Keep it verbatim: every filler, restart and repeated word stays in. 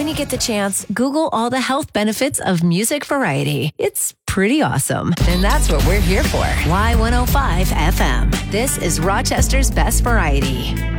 you get the chance, Google all the health benefits of music variety. It's pretty awesome. And that's what we're here for. Y one oh five F M. This is Rochester's Best Variety.